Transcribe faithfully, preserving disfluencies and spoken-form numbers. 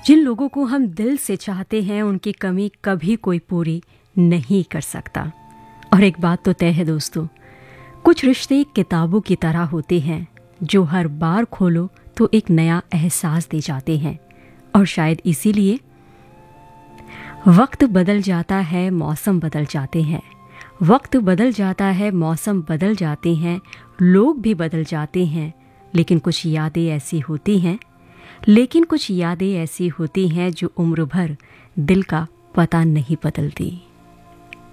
जिन लोगों को हम दिल से चाहते हैं उनकी कमी कभी कोई पूरी नहीं कर सकता। और एक बात तो तय है दोस्तों, कुछ रिश्ते किताबों की तरह होते हैं जो हर बार खोलो तो एक नया एहसास दे जाते हैं। और शायद इसीलिए वक्त बदल जाता है, मौसम बदल जाते हैं, वक्त बदल जाता है, मौसम बदल जाते हैं, लोग भी बदल जाते हैं, लेकिन कुछ यादें ऐसी होती हैं लेकिन कुछ यादें ऐसी होती हैं जो उम्र भर दिल का पता नहीं बदलती।